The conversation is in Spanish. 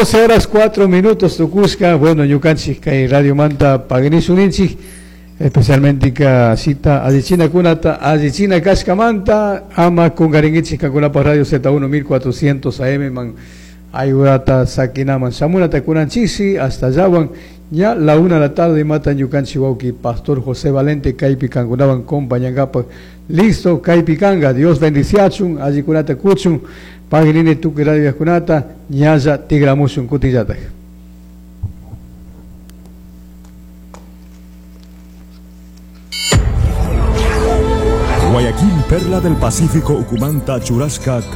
12 horas 4 minutos Tucusca, bueno, Yucanchi, que Radio Manta, Paganisuninchi, especialmente que cita Adichina Kunata, Adichina Cascamanta, Ama Kungaringichi, Kakunapa Radio Z1 1400 AM, Man, Ayudata, Sakinaman, Samunata Kunanchisi, hasta Yawan, ya la 1 de la tarde, matan Yucanchi Wauki, Pastor José Valente, Kaipi Kangunaban, Compañangapa, listo, Kaipi Kanga, Dios bendiciachun, Ajikunata Kuchun, Paginine Tuki Radio Kunata, Ñaya Tigramusun Kutillata. Guayaquil, perla del Pacífico, Ucumanta, Churrasca.